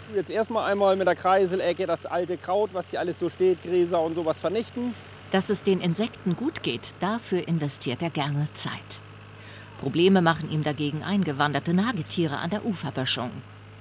Jetzt erstmal einmal mit der Kreiselecke das alte Kraut, was hier alles so steht, Gräser und sowas vernichten. Dass es den Insekten gut geht, dafür investiert er gerne Zeit. Probleme machen ihm dagegen eingewanderte Nagetiere an der Uferböschung.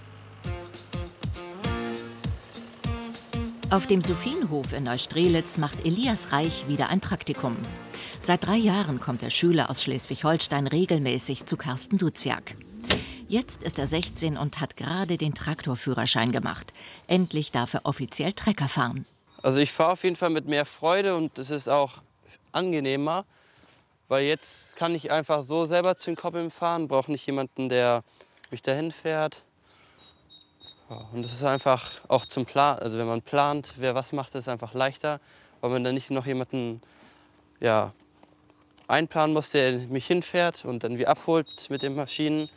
Auf dem Sophienhof in Neustrelitz macht Elias Reich wieder ein Praktikum. Seit 3 Jahren kommt der Schüler aus Schleswig-Holstein regelmäßig zu Carsten Duziak. Jetzt ist er 16 und hat gerade den Traktorführerschein gemacht. Endlich darf er offiziell Trecker fahren. Also ich fahre auf jeden Fall mit mehr Freude und es ist auch angenehmer, weil jetzt kann ich einfach so selber zu den Koppeln fahren, brauche nicht jemanden, der mich dahin fährt. Ja, und es ist einfach auch zum Plan, also wenn man plant, wer was macht, ist es einfach leichter, weil man dann nicht noch jemanden einplanen muss, der mich hinfährt und dann wieder abholt mit den Maschinen.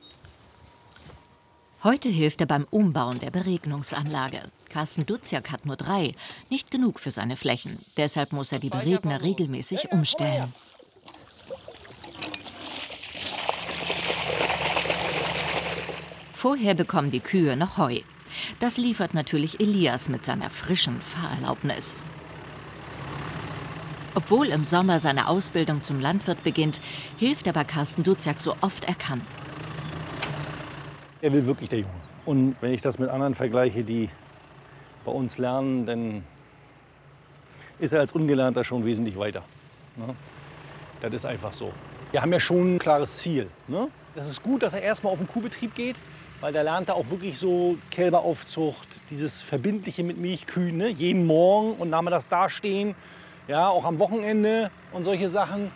Heute hilft er beim Umbauen der Beregnungsanlage. Carsten Duziak hat nur 3, nicht genug für seine Flächen. Deshalb muss er die Beregner regelmäßig umstellen. Vorher bekommen die Kühe noch Heu. Das liefert natürlich Elias mit seiner frischen Fahrerlaubnis. Obwohl im Sommer seine Ausbildung zum Landwirt beginnt, hilft er bei Carsten Duziak so oft er kann. Er will wirklich, der Junge. Und wenn ich das mit anderen vergleiche, die bei uns lernen, dann ist er als Ungelernter schon wesentlich weiter. Ne? Das ist einfach so. Wir haben ja schon ein klares Ziel. Ne? Das ist gut, dass er erstmal auf den Kuhbetrieb geht, weil da lernt er auch wirklich so Kälberaufzucht, dieses Verbindliche mit Milchkühen, ne? Jeden Morgen und nachmittags dastehen, ja, auch am Wochenende und solche Sachen.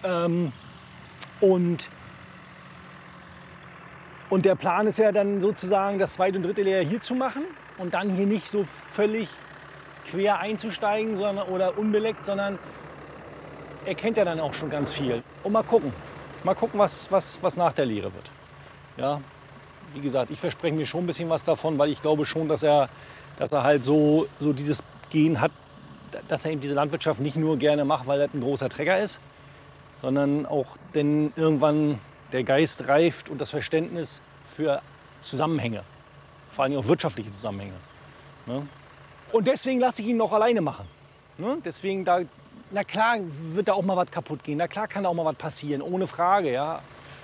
Und der Plan ist ja dann sozusagen, das 2. und 3. Lehrjahr hier zu machen und dann hier nicht so völlig quer einzusteigen oder unbeleckt, sondern er kennt ja dann auch schon ganz viel. Und mal gucken, was nach der Lehre wird. Ja, wie gesagt, ich verspreche mir schon ein bisschen was davon, weil ich glaube schon, dass er halt so dieses Gen hat, dass er eben diese Landwirtschaft nicht nur gerne macht, weil er ein großer Trecker ist, sondern auch denn irgendwann der Geist reift und das Verständnis für Zusammenhänge, vor allem auch wirtschaftliche Zusammenhänge. Ne? Und deswegen lasse ich ihn noch alleine machen. Ne? Deswegen, na klar wird da auch mal was kaputt gehen, na klar kann da auch mal was passieren, ohne Frage. Ja.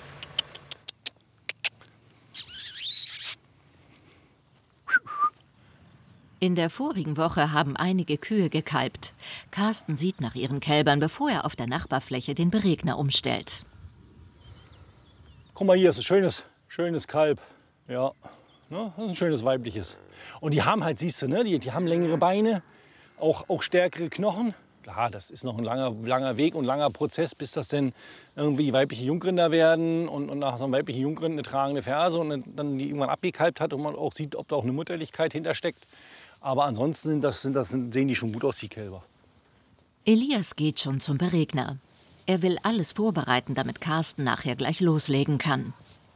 In der vorigen Woche haben einige Kühe gekalbt. Carsten sieht nach ihren Kälbern, bevor er auf der Nachbarfläche den Beregner umstellt. Guck mal, hier ist ein schönes Kalb. Ja, ne? Das ist ein schönes weibliches. Und die haben halt, siehst du, ne? die haben längere Beine, auch stärkere Knochen. Klar, das ist noch ein langer Weg und langer Prozess, bis das denn irgendwie weibliche Jungrinder werden und nach so einem weiblichen Jungrind eine tragende Ferse und dann die irgendwann abgekalbt hat und man auch sieht, ob da auch eine Mutterlichkeit hintersteckt. Aber ansonsten sehen die schon gut aus, die Kälber. Elias geht schon zum Beregner. Er will alles vorbereiten, damit Carsten nachher gleich loslegen kann.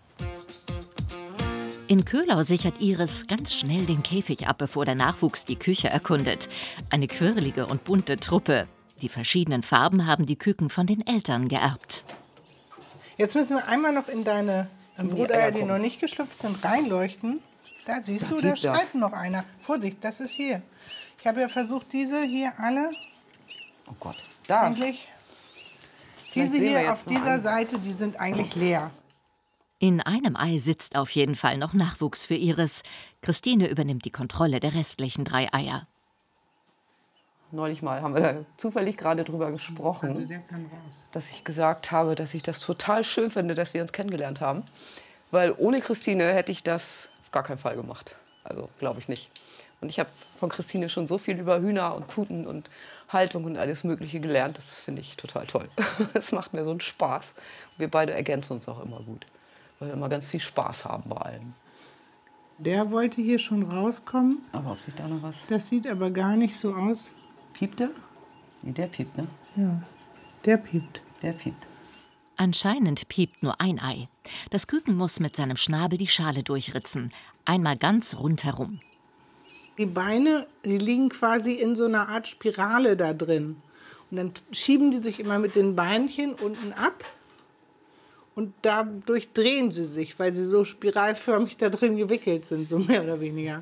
In Köhlau sichert Iris ganz schnell den Käfig ab, bevor der Nachwuchs die Küche erkundet. Eine quirlige und bunte Truppe. Die verschiedenen Farben haben die Küken von den Eltern geerbt. Jetzt müssen wir einmal noch in deine Bruteier, die noch nicht geschlüpft sind, reinleuchten. Da siehst du, da schreit noch einer. Vorsicht, das ist hier. Ich habe ja versucht, diese hier alle. Oh Gott, da. Eigentlich, diese hier auf dieser Seite, die sind eigentlich leer. In einem Ei sitzt auf jeden Fall noch Nachwuchs für Iris. Christine übernimmt die Kontrolle der restlichen 3 Eier. Neulich mal haben wir da zufällig gerade drüber gesprochen, Also der kann raus. dass ich gesagt habe, dass ich das total schön finde, dass wir uns kennengelernt haben. Weil ohne Christine hätte ich das auf gar keinen Fall gemacht. Also glaube ich nicht. Und ich habe von Christine schon so viel über Hühner und Puten und Haltung und alles Mögliche gelernt. Das finde ich total toll. Es macht mir so einen Spaß. Wir beide ergänzen uns auch immer gut, weil wir immer ganz viel Spaß haben bei allem. Der wollte hier schon rauskommen. Aber ob sich da noch was... Das sieht aber gar nicht so aus. Piept der? Nee, der piept, ne? Ja, der piept. Der piept. Anscheinend piept nur ein Ei. Das Küken muss mit seinem Schnabel die Schale durchritzen. Einmal ganz rundherum. Die Beine, die liegen quasi in so einer Art Spirale da drin. Und dann schieben die sich immer mit den Beinchen unten ab. Und dadurch drehen sie sich, weil sie so spiralförmig da drin gewickelt sind, so mehr oder weniger.